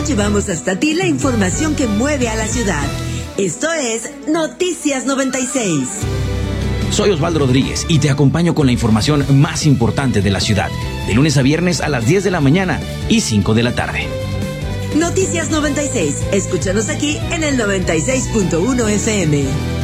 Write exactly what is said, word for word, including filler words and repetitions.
llevamos hasta ti la información que mueve a la ciudad. Esto es Noticias noventa y seis. Soy Osvaldo Rodríguez y te acompaño con la información más importante de la ciudad, de lunes a viernes a las diez de la mañana y cinco de la tarde. Noticias noventa y seis. Escúchanos aquí en el noventa y seis punto uno F M.